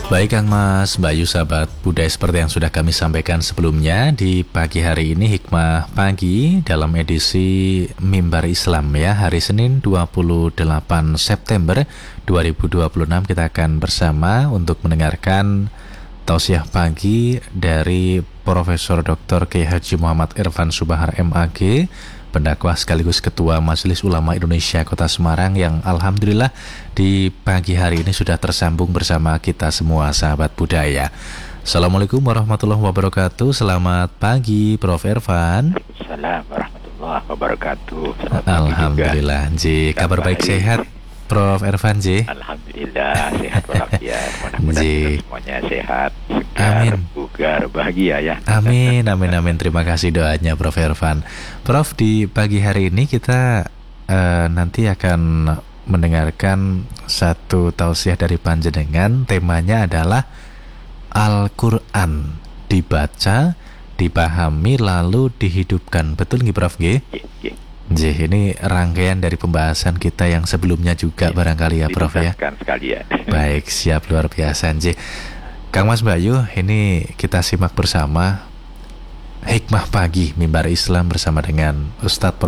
Baik Kang Mas, Bayu, sahabat budaya, seperti yang sudah kami sampaikan sebelumnya, di pagi hari ini Hikmah Pagi dalam edisi Mimbar Islam ya, hari Senin 28 September 2026 kita akan bersama untuk mendengarkan tausiah pagi dari Profesor Dr. Kiai Haji Muhammad Irfan Subahar MAG, pendakwah sekaligus Ketua Majelis Ulama Indonesia Kota Semarang, yang alhamdulillah di pagi hari ini sudah tersambung bersama kita semua sahabat budaya. Assalamualaikum warahmatullahi wabarakatuh. Selamat pagi Prof. Irfan. Assalamualaikum warahmatullahi wabarakatuh. Alhamdulillah Ji, kabar baik sehat Prof. Irfan Ji? Alhamdulillah sehat walafiat. Mudah-mudahan semuanya sehat, segar, bugar, bahagia ya. Amin, amin, amin. Terima kasih doanya Prof. Irfan. Prof, di pagi hari ini kita nanti akan mendengarkan satu tausiah dari panjenengan. Temanya adalah Al-Quran dibaca, dipahami, lalu dihidupkan. Betul nggih Prof? Ini rangkaian dari pembahasan kita yang sebelumnya juga barangkali ya Prof ya. Sekalian. Baik, siap, luar biasa Kang Mas Bayu, ini kita simak bersama Hikmah Pagi Mimbar Islam bersama dengan Ustadz